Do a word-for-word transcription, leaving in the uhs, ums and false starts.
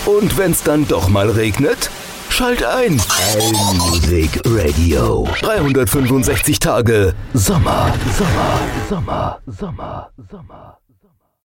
Und wenn's dann doch mal regnet? Schalt ein. L-Music Radio. dreihundertfünfundsechzig Tage Sommer, Sommer, Sommer, Sommer, Sommer.